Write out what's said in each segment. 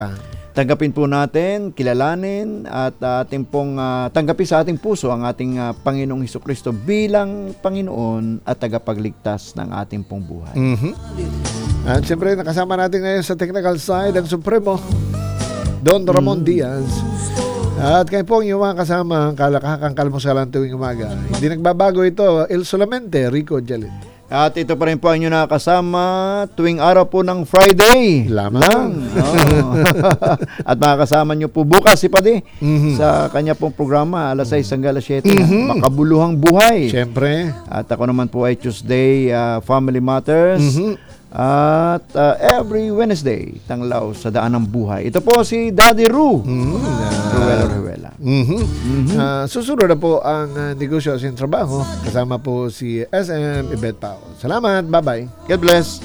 Tanggapin po natin, kilalanin at ating pong tanggapin sa ating puso ang ating Panginoong Hesukristo bilang Panginoon at tagapagligtas ng ating pong buhay. At siyempre nakasama natin ngayon sa technical side ang Supremo, Don Ramon Diaz. At kayo po ang iyong mga kasama, kalakakang kalmusalan tuwing umaga. Hindi nagbabago ito, El Solamente, Rico Jalit. At ito pa rin po ang inyong nakakasama tuwing araw po ng Friday. Lamang. At makakasama nyo po bukas si Padi sa kanya pong programa, alas 6 hanggang alas 7. Makabuluhang buhay. Siyempre. At ako naman po ay Tuesday, Family Matters. At every Wednesday, Tanglaw sa Daan ng Buhay. Ito po si Daddy Ru. Ruela. Susunod na po ang negosyo sa trabaho. Kasama po si SM Ibet Pao. Salamat. Bye-bye. God bless.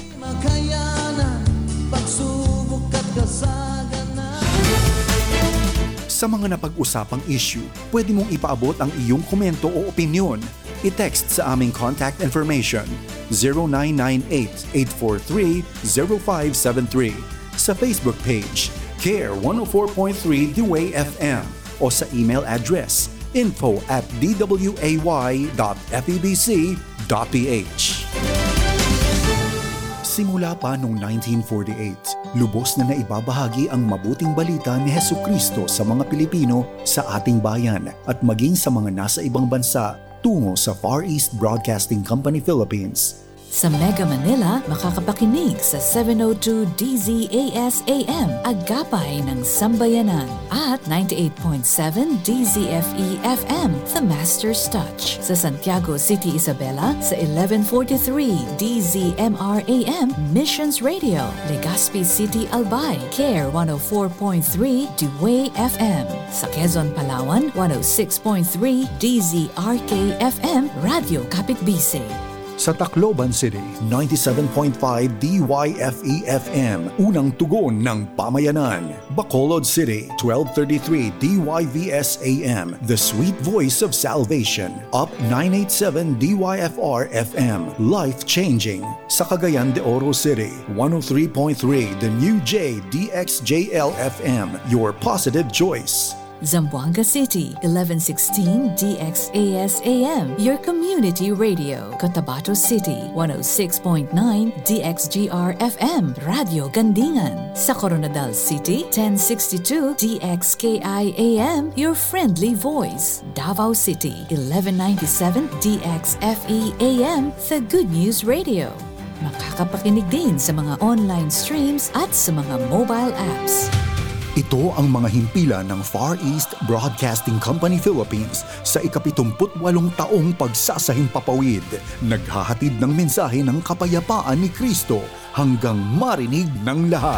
Sa mga napag-usapang issue, pwede mong ipaabot ang iyong komento o opinyon. I-text sa aming contact information 0998-843-0573 sa Facebook page CARE 104.3 The Way FM o sa email address info@dway.febc.ph. Simula pa noong 1948, lubos na naibabahagi ang mabuting balita ni Hesukristo sa mga Pilipino sa ating bayan at maging sa mga nasa ibang bansa tungo sa Far East Broadcasting Company Philippines. Sa Mega Manila, makakapakinig sa 702 DZAS AM, Agapay ng Sambayanan, at 98.7 DZFE FM, The Master's Touch. Sa Santiago City, Isabela, sa 1143 DZMR AM, Missions Radio. Legazpi City, Albay, CARE 104.3 Dway FM. Sa Quezon, Palawan, 106.3 DZRK FM, Radio Kapitbise. Sa Tacloban City, 97.5 DYFE-FM, unang tugon ng pamayanan. Bacolod City, 1233 DYVS-AM, the sweet voice of salvation. Up 987 DYFR-FM, life-changing. Sa Cagayan de Oro City, 103.3 The New J DXJL-FM, your positive choice. Zamboanga City, 1116 DXAS-AM, your community radio. Cotabato City, 106.9 DXGR-FM, Radio Gandingan. Sa Coronadal City, 1062 DXKI-AM, your friendly voice. Davao City, 1197 DXFE-AM, the Good News Radio. Makakapakinig din sa mga online streams at sa mga mobile apps. Ito ang mga himpilan ng Far East Broadcasting Company Philippines sa ika-78 taong pagsasahimpapawid. Naghahatid ng mensahe ng kapayapaan ni Kristo hanggang marinig ng lahat.